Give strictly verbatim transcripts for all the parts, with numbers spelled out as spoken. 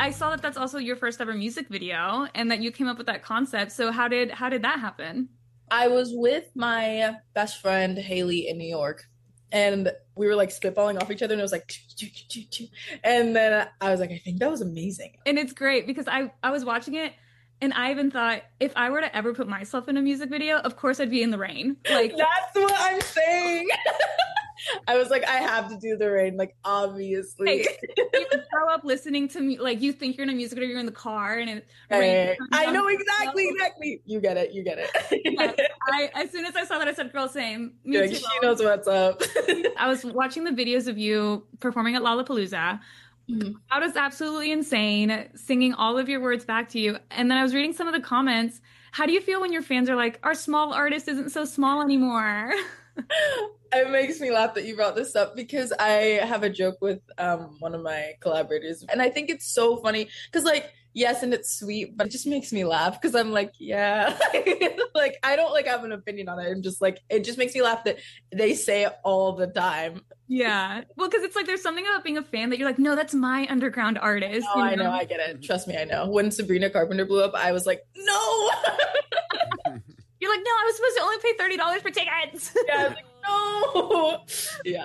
I saw that that's also your first ever music video and that you came up with that concept. So how did how did that happen? I was with my best friend Haley in New York, and we were like spitballing off each other, and it was like, choo, choo, choo, choo. And then I was like, I think that was amazing. And it's great because I, I was watching it and I even thought if I were to ever put myself in a music video, of course I'd be in the rain. Like that's what I'm saying. I was like, I have to do the rain, like obviously. Hey, you grow up listening to me, like you think you're in a music video, you're in the car, and it. Hey, I know exactly, exactly. You get it, you get it. Yes, I, as soon as I saw that, I said, "Girl, same." Me like, too. She knows what's up. I was watching the videos of you performing at Lollapalooza. Mm-hmm. That was absolutely insane, singing all of your words back to you. And then I was reading some of the comments. How do you feel when your fans are like, "Our small artist isn't so small anymore"? It makes me laugh that you brought this up because I have a joke with um, one of my collaborators. And I think it's so funny because, like, yes, and it's sweet, but it just makes me laugh because I'm like, yeah. Like, I don't, like, have an opinion on it. I'm just, like, it just makes me laugh that they say it all the time. Yeah. Well, because it's, like, there's something about being a fan that you're like, no, that's my underground artist. Oh, you know? I know. I get it. Trust me, I know. When Sabrina Carpenter blew up, I was like, no. You're like, no, I was supposed to only pay thirty dollars for tickets. Yeah, I was like, no. Yeah.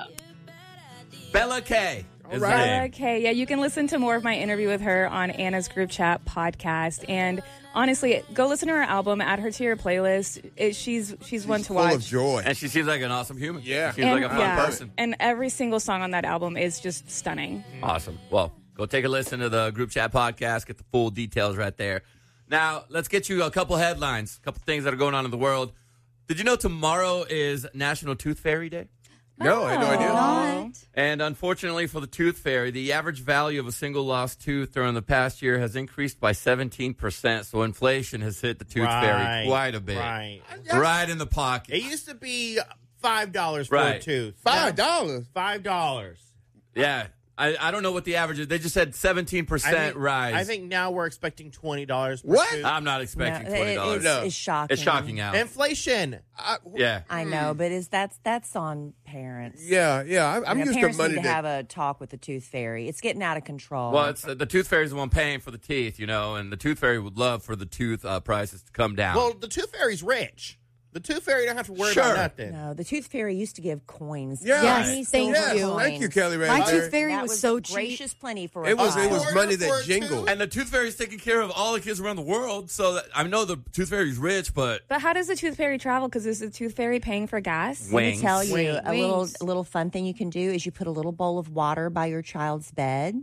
Bella K. All right. Bella K. Yeah, you can listen to more of my interview with her on Anna's Group Chat podcast. And honestly, go listen to her album, add her to your playlist. It, she's she's, she's one to full watch. Full of joy. And she seems like an awesome human. Yeah. She seems and, like a fun yeah, person. And every single song on that album is just stunning. Awesome. Well, go take a listen to the Group Chat podcast. Get the full details right there. Now, let's get you a couple headlines, a couple things that are going on in the world. Did you know tomorrow is National Tooth Fairy Day? No, I had no idea. What? And unfortunately for the Tooth Fairy, the average value of a single lost tooth during the past year has increased by seventeen percent. So inflation has hit the Tooth Right, Fairy quite a bit. Right. Right in the pocket. It used to be five dollars for Right. a tooth. Five dollars. Five dollars. Yeah. I, I don't know what the average is. They just said seventeen percent rise. I think now we're expecting twenty dollars per What? tooth. I'm not expecting No, twenty it- dollars. it's, No. it's shocking. It's shocking out. Inflation. I, Yeah. I know, but is that's that's on parents. yeah, yeah. I, I'm You know, used to parents money need to that. have a talk with the tooth fairy. It's getting out of control. Well, it's uh, the Tooth Fairy is the one paying for the teeth, you know, and the Tooth Fairy would love for the tooth uh, prices to come down. Well, the tooth fairy's rich. The tooth fairy don't have to worry Sure. about nothing. no, the tooth fairy used to give coins. Yeah. Yes, Right. thank Yes, you. thank you, Kelly Ray. My Larry. tooth fairy That was was so cheap. gracious plenty for a It was it while. was money For that a jingled. tooth? and the Tooth Fairy is taking care of all the kids around the world. So that, I know the Tooth Fairy's rich, but But how does the Tooth Fairy travel? Because is the Tooth Fairy paying for gas? Let me Wings. tell you, Wings. a little Wings. a little fun thing you can do is you put a little bowl of water by your child's bed,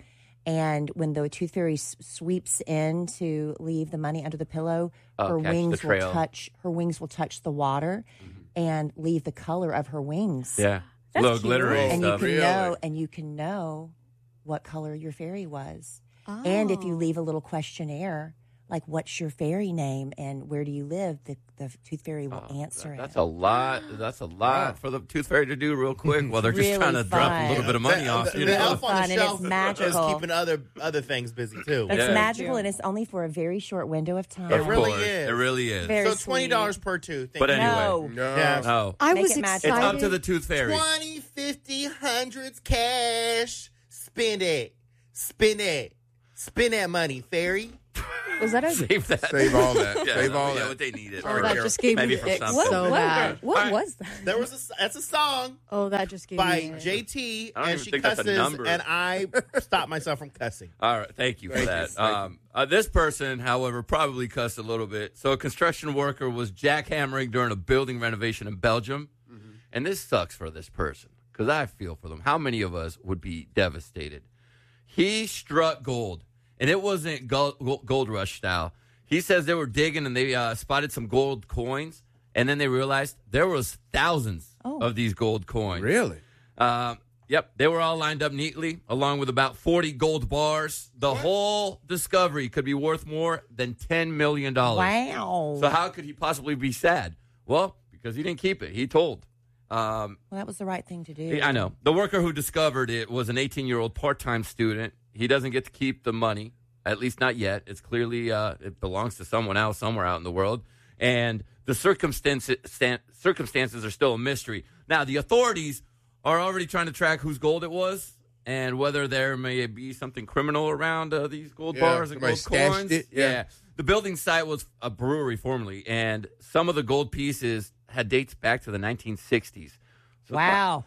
and when the tooth fairy s- sweeps in to leave the money under the pillow, Oh, her catch the wings will trail. touch her wings will touch the water and leave the color of her wings. yeah, That's little cute. glittery and you stuff. can Really? know and you can know what color your fairy was. And if you Oh. leave a little questionnaire like what's your fairy name and where do you live, the, the tooth fairy will Oh, answer That's it. a lot. That's a lot for the Tooth Fairy to do real quick while they're just Really trying to drop a fun. little bit of money the, off. The, You the know? elf on Fun, the and it's shelf is magical. keeping other other things busy too. That's Yeah. magical, and it's only for a very short window of time. It Of really course. is. It really is. Very so twenty dollars sweet. per tooth. Thank But you. anyway. No. No. Yeah. Oh, I Make was it excited. magical. it's up to the Tooth Fairy. Twenty, fifty, hundreds, cash. Spend it. Spend it. Spend that money, fairy. Was that a Save that. Save all that. Yeah, Save all yeah, that. what they needed. Oh, that just gave Maybe me for ick something. what? so what bad. what Alright. was that? There was a that's a song Oh, that just gave by me. J T, I don't and even she think that's a cusses, number. and I stopped myself from cussing. All right, thank you for Thank you, that. thank Um, uh, this person, however, probably cussed a little bit. So a construction worker was jackhammering during a building renovation in Belgium. Mm-hmm. And this sucks for this person because I feel for them. How many of us would be devastated? He struck gold, and it wasn't gold, gold rush style. He says they were digging and they uh, spotted some gold coins, and then they realized there was thousands Oh. of these gold coins. Really? Uh, yep, they were all lined up neatly, along with about forty gold bars. The whole discovery could be worth more than ten million dollars. Wow. So how could he possibly be sad? Well, because he didn't keep it. He told. Um, Well, that was the right thing to do. he- I know. The worker who discovered it was an eighteen-year-old part-time student. He doesn't get to keep the money, at least not yet. It's clearly, uh, it belongs to someone else somewhere out in the world. And the circumstances, stan- circumstances are still a mystery. Now, the authorities are already trying to track whose gold it was, and whether there may be something criminal around uh, these gold Yeah, bars and somebody gold stashed coins. it, yeah. The building site was a brewery formerly, and some of the gold pieces had dates back to the nineteen sixties. So Wow.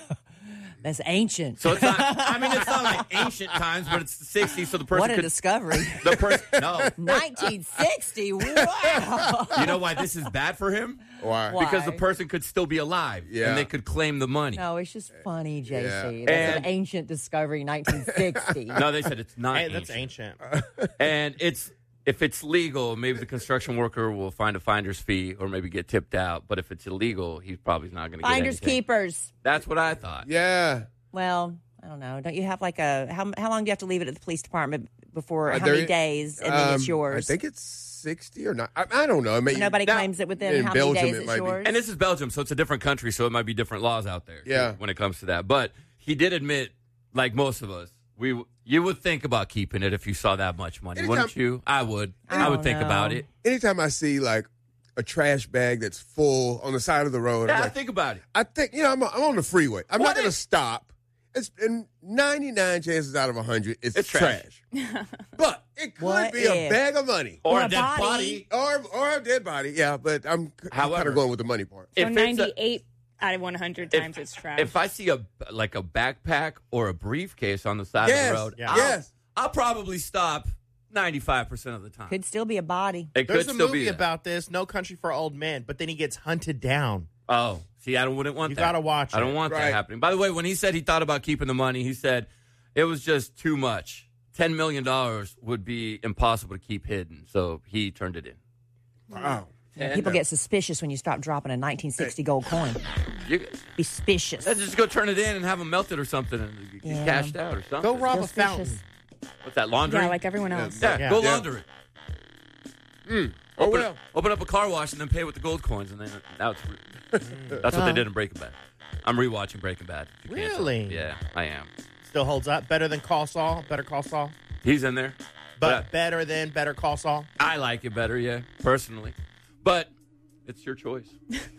That's ancient. So it's not, I mean, it's not like ancient times, but it's the sixties, so the person What a could... discovery. The person, no. nineteen sixty. Wow. You know why this is bad for him? Why? Why? Because the person could still be alive, Yeah. and they could claim the money. No, it's just funny, J C. Yeah. That's And- an ancient discovery, nineteen sixty. No, they said it's not Hey, that's ancient. ancient. And it's if it's legal, maybe the construction worker will find a finder's fee or maybe get tipped out. But if it's illegal, he's probably not going to get Finders anything. keepers. That's what I thought. Yeah. Well, I don't know. Don't you have like a how how long do you have to leave it at the police department before Uh, how there- many days and then Um, it's yours? I think it's sixty or not. I, I don't know. I mean, Nobody now, claims it within in how Belgium, many it days it's might be. yours. And this is Belgium, so it's a different country, so it might be different laws out there. too, Yeah. when it comes to that. But he did admit, like most of us, we you would think about keeping it if you saw that much money, Anytime- wouldn't you? I would. I I, would don't think know. about it. anytime I see like a trash bag that's full on the side of the road, Yeah, I'm I like, think about it. I think, you know, I'm, I'm on the freeway. I'm What not going to is- stop. It's in ninety-nine chances out of one hundred, it's, It's trash. trash. But it could What be a if- bag of money. Or, Or a a dead body. body. Or, or a dead body, yeah, but I'm, I'm kind However- of going with the money part. So If it's a- ninety-eight out of one hundred If- times it's trash. If I see a like a backpack or a briefcase on the side Yes, of the road, Yeah. I'll, yes. I'll probably stop ninety-five percent of the time. Could still be a body. it There's could a still movie be that. about this, No Country for Old Men, but then he gets hunted down. Oh, see, I don't wouldn't want You that. gotta watch I don't it. want that Right. happening. By the way, when he said he thought about keeping the money, he said it was just too much. Ten million dollars would be impossible to keep hidden, so he turned it in. Wow. And, People uh, get suspicious when you stop dropping a nineteen sixty gold coin. you, Be suspicious. let's just go turn it in and have them melted or something, and get Yeah. cashed out or something. Go rob a Suspicious. fountain. What's that? Laundry? yeah, like everyone else. Yeah, Yeah. go Yeah. launder it. Oh, Open, well. open up a car wash and then pay with the gold coins, and then now it's that's what they did in Breaking Bad. I'm rewatching Breaking Bad. if you can't tell. Really? Yeah, I am. Still holds up. Better than Call Saul. Better Call Saul. He's in there, But but better than Better Call Saul. I like it better, yeah, personally. But it's your choice.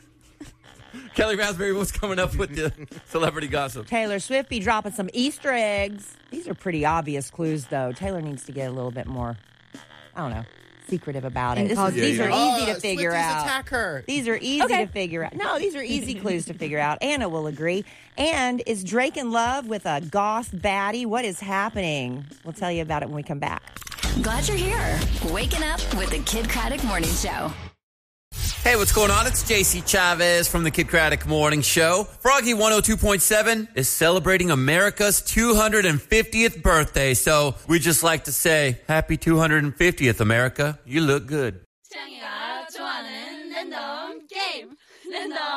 Kelly Raspberry, what's coming up with the celebrity gossip? Taylor Swift be dropping some Easter eggs. These are pretty obvious clues, though. Taylor needs to get a little bit more, I don't know, secretive about it. This is, these are Yeah. easy Oh, to figure Swifties out. attack her. These are easy Okay. to figure out. No, these are easy clues to figure out. Anna will agree. And is Drake in love with a goth baddie? What is happening? We'll tell you about it when we come back. Glad you're here. Waking up with the Kid Craddock Morning Show. Hey, what's going on? It's J C Chavez from the Kid Craddock Morning Show. Froggy one oh two point seven is celebrating America's two hundred fiftieth birthday. So we just like to say, happy two hundred fiftieth, America. You look good. 창이가 좋아하는 랜덤 게임 랜덤